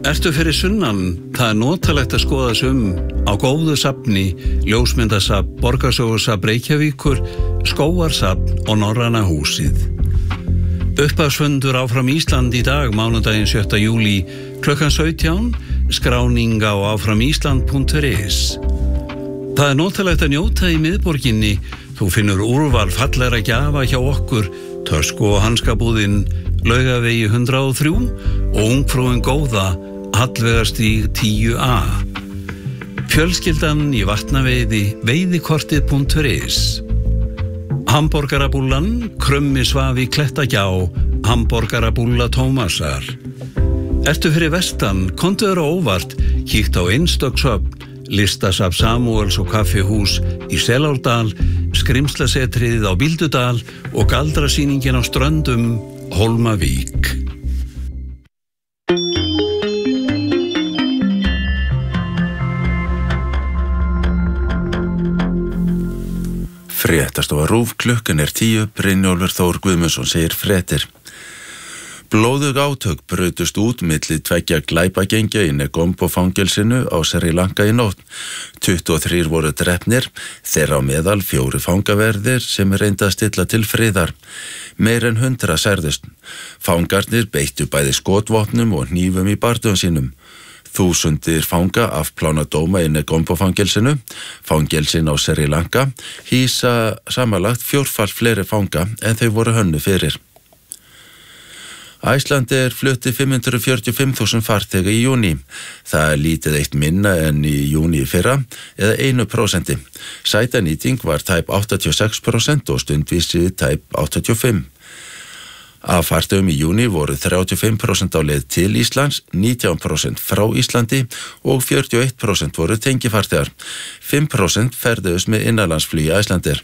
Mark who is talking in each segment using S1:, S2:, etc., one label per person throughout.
S1: Ertu fyrir sunnan, það notalegt að skoða sig á góðu safni, ljósmyndasafn, borgarsögusafn Reykjavíkur, skógarsafn og Norræna húsið. Upphafsfundur áfram Ísland í dag, mánudaginn 7. júlí, klukkan 17, skráning á áframísland.is. Það notalegt að njóta í miðborginni, þú finnur úrval fallegra gjafa hjá okkur, tösku- og hanskabúðin, Laugavegi 103 og Ungfrúin góða, Hallveigarstíg 10A. Fjölskyldan í Vatnaveiði, veiðikortið.is. Hamborgarabúllan, Krummi svaf í Klettagjá, Hamborgarabúlla Tómasar. Ertu fyrir vestan, komdu þér á óvart, kíkt á Einstökshöfn, Listasafn Samúels og kaffihús í Selárdal, Skrimslasetrið á Bíldudal og galdrasýningin á Ströndum, Hólmavík.
S2: Fréttastofa RÚV, klukkan 10, Brynjólfur Þór Guðmundsson segir fréttir. Blóðug átök brutust út milli tveggja glæpagengja í Negombo-fangelsinu á Sri Lanka í nótt. 23 voru drepnir, þeirra á meðal 4 fangaverðir sem reyndu að stilla til friðar. Meir en 100 særðust. Fangarnir beittu bæði skotvopnum og hnífum í bardöfum sínum. Þúsundir fanga afplána dóma í Negombo-fangelsinu. Fangelsin á Sri Lanka hýsa samanlagt 4-fall fleiri fanga en þau voru hönnu fyrir. Icelandair flutti 545.000 farþega í júní. Það er lítið eitt minna en í júní í fyrra, eða 1%. Sætanýting var tæp 86% og stundvísið tæp 85%. Af farþegum í júní voru 35% á leið til Íslands, 19% frá Íslandi og 41% voru tengifarþegar. 5% ferðuðust með innanlandsflugi Icelandair.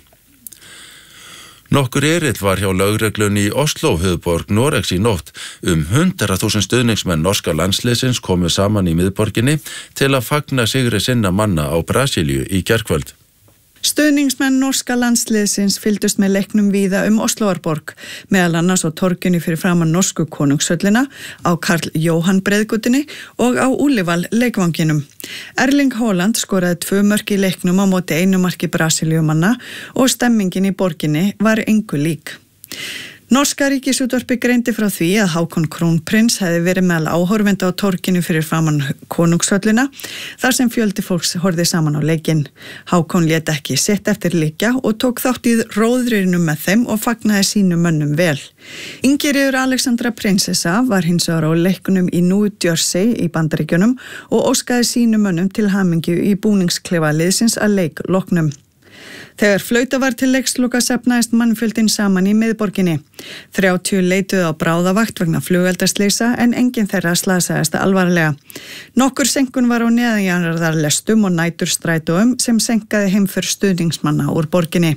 S2: Nokkur erill var hjá lögreglunni í Oslo, höfuðborg Noregs í nótt. 100.000 stuðningsmenn norska landsliðsins komu saman í miðborginni til að fagna sigri sinna manna á Brasilíu í gærkvöld.
S3: Stuðningsmenn norska landsliðsins fylgdust með leiknum víða Osloarborg, meðal annars á torgjunni fyrir framan norsku konungshöllina, á Karl Jóhann breiðgötunni og á Úllival leikvanginum. Erling Haaland skoraði 2 mörk í leiknum á móti 1 marki Brasilíumanna og stemmingin í borginni var engu lík. Norska ríkisútvarpið greindi frá því að Hákon Krónprins hefði verið meðal áhorfenda á torginu fyrir framan konungshöllina, þar sem fjöldi fólks horfði saman á leikinn. Hákon lét ekki sitt eftir liggja og tók þátt í róðrinum með þeim og fagnaði sínum mönnum vel. Ingeriður Alexandra prinsessa var hins vegar á leikunum í New Jersey í Bandaríkjunum og óskaði sínum mönnum til hamingju í búningsklefa liðsins að leik loknum. Þegar flauta var til leiksloka safnaðist mannfjöldin saman í miðborginni. 30 leituðu á bráðavakt vegna flugeldaslysa en enginn þeirra slasaðist alvarlega. Nokkur senkun var á neðanjarðarlestum og næturstrætóum sem senkaði heimför stuðningsmanna úr borginni.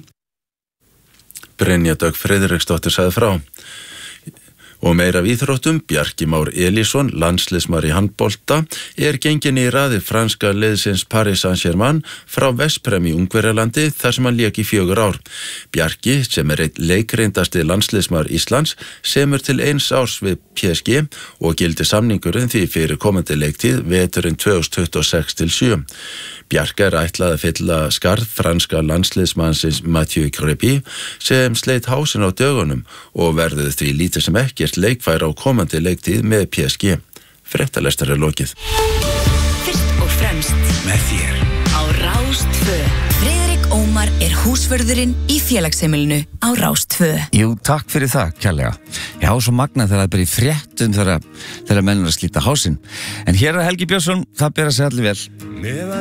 S2: Brynja Dögg Friðriksdóttir sagði frá. Og meira af íþróttum, Bjarki Már Elísson, landsliðsmaður í handbolta, genginn í raðir franska liðsins Paris Saint-Germain frá Veszprém í Ungverjalandi þar sem hann lék í 4 ár. Bjarki, sem einn leikreindasti landsliðsmaður Íslands, semur til 1 árs við PSG og gildi samningurinn því fyrir komandi leiktíð veturinn 2026-7. Bjarki ætlað að fylla skarð franska landsliðsmannsins Mathieu Crépi sem sleit hásinn á dögunum og verður því lítið sem ekkert leikfæri á komandi leiktíð með PSG. Fréttalestar lokið.
S4: Fyrst og fremst
S5: með þér
S4: á Rás 2. Friðrik Ómar húsvörðurinn í félagsheimilinu á Rás 2.
S5: Jú, takk fyrir það, kærlega. Já, svo magnað þegar það er í fréttum þegar menn er að slíta hásinn. En hér er Helgi Björnsson, það ber að segja allir vel.